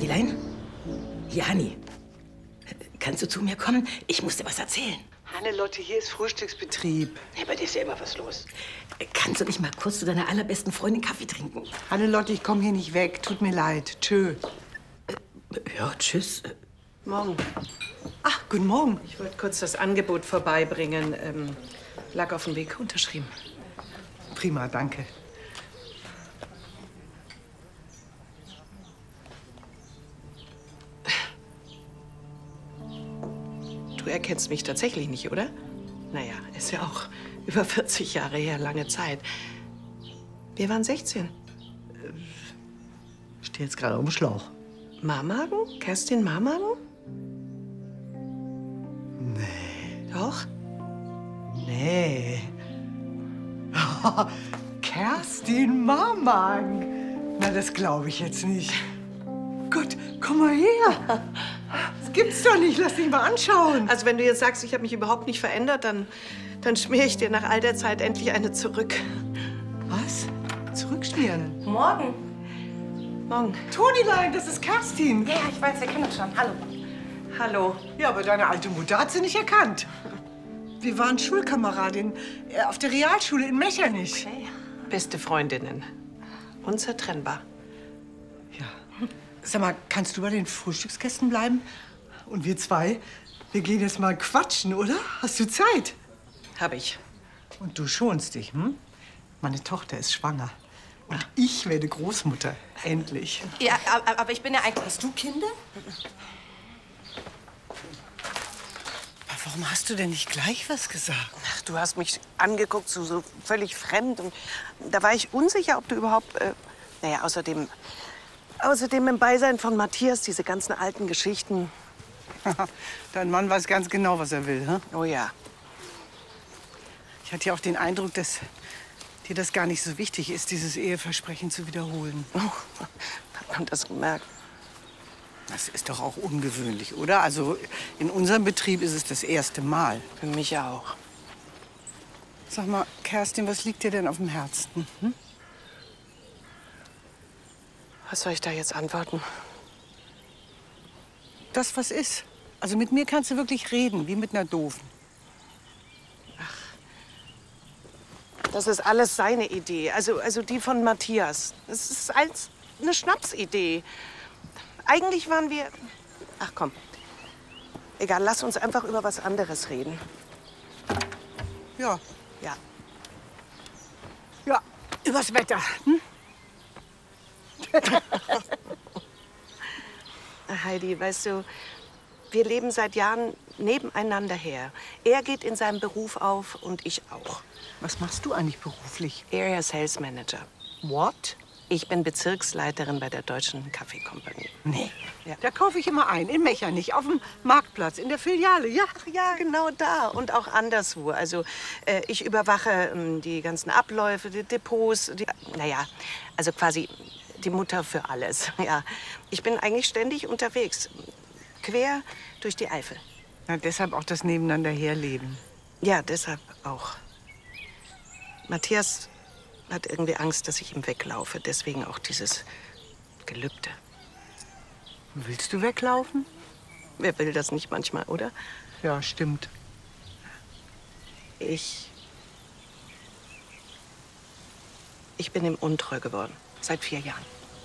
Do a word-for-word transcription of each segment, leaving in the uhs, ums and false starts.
Hadilein? Ja, Hanni. Kannst du zu mir kommen? Ich muss dir was erzählen. Hannelotte, hier ist Frühstücksbetrieb. Hey, bei dir ist ja immer was los. Kannst du nicht mal kurz zu deiner allerbesten Freundin Kaffee trinken? Hannelotte, ich komme hier nicht weg. Tut mir leid. Tschö. Ja, tschüss. Morgen. Ach, guten Morgen. Ich wollte kurz das Angebot vorbeibringen. Ähm, lag auf dem Weg, unterschrieben. Prima, danke. Du erkennst mich tatsächlich nicht, oder? Naja, ist ja auch über vierzig Jahre her, lange Zeit. Wir waren sechzehn. Ich stehe jetzt gerade auf dem Schlauch. Marmagen? Kerstin Marmagen? Nee. Doch? Nee. Kerstin Marmagen. Na, das glaube ich jetzt nicht. Gott, komm mal her. Das gibt's doch nicht. Lass dich mal anschauen. Also wenn du jetzt sagst, ich habe mich überhaupt nicht verändert, dann, dann schmier ich dir nach all der Zeit endlich eine zurück. Was? Zurückschmieren? Morgen. Morgen. Tonilein, das ist Kerstin. Ja, ja, ich weiß, wir kennen uns schon. Hallo. Hallo. Ja, aber deine alte Mutter hat sie nicht erkannt. Wir waren Schulkameradinnen äh, auf der Realschule in Mechernich. Okay. Beste Freundinnen. Unzertrennbar. Ja. Sag mal, kannst du bei den Frühstückskästen bleiben? Und wir zwei, wir gehen jetzt mal quatschen, oder? Hast du Zeit? Hab ich. Und du schonst dich, hm? Meine Tochter ist schwanger. Und ich werde Großmutter. Endlich. Ja, aber, aber ich bin ja eigentlich... Hast du Kinder? Warum hast du denn nicht gleich was gesagt? Ach, du hast mich angeguckt, so, so völlig fremd. Und da war ich unsicher, ob du überhaupt... Äh, naja, außerdem... Außerdem im Beisein von Matthias, diese ganzen alten Geschichten. Dein Mann weiß ganz genau, was er will, hm? Oh ja. Ich hatte ja auch den Eindruck, dass dir das gar nicht so wichtig ist, dieses Eheversprechen zu wiederholen. Oh, hat man das gemerkt? Das ist doch auch ungewöhnlich, oder? Also in unserem Betrieb ist es das erste Mal. Für mich auch. Sag mal, Kerstin, was liegt dir denn auf dem Herzen? Hm? Was soll ich da jetzt antworten? Das, was ist. Also mit mir kannst du wirklich reden, wie mit einer Doofen. Das ist alles seine Idee, also, also die von Matthias. Das ist als eine Schnapsidee. Eigentlich waren wir... Ach komm, egal, lass uns einfach über was anderes reden. Ja. Ja. Ja, übers Wetter. Hm? Heidi, weißt du, wir leben seit Jahren nebeneinander her. Er geht in seinem Beruf auf und ich auch. Was machst du eigentlich beruflich? Area Sales Manager. What? Ich bin Bezirksleiterin bei der Deutschen Kaffeekompanie. Nee. Ja. Da kaufe ich immer ein, in Mechernich, auf dem Marktplatz, in der Filiale, ja. Ach ja, genau da und auch anderswo. Also äh, ich überwache ähm, die ganzen Abläufe, die Depots, die, naja, also quasi die Mutter für alles. Ja, ich bin eigentlich ständig unterwegs, quer durch die Eifel. Na, deshalb auch das Nebeneinanderherleben. Ja, deshalb auch. Matthias hat irgendwie Angst, dass ich ihm weglaufe. Deswegen auch dieses Gelübde. Willst du weglaufen? Wer will das nicht manchmal, oder? Ja, stimmt. Ich... Ich bin ihm untreu geworden. Seit vier Jahren.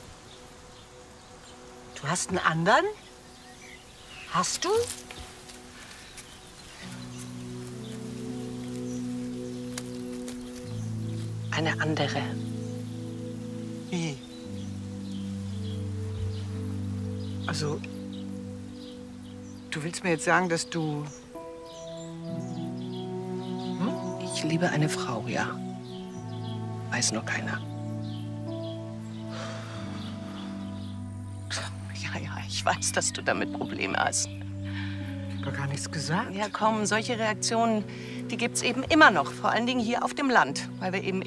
Du hast einen anderen? Hast du? Eine andere. Wie? Also, du willst mir jetzt sagen, dass du... Ich liebe eine Frau, ja. Weiß nur keiner. Ja, ja, ich weiß, dass du damit Probleme hast. Ich hab doch gar nichts gesagt. Ja, komm, solche Reaktionen, die gibt's eben immer noch. Vor allen Dingen hier auf dem Land, weil wir eben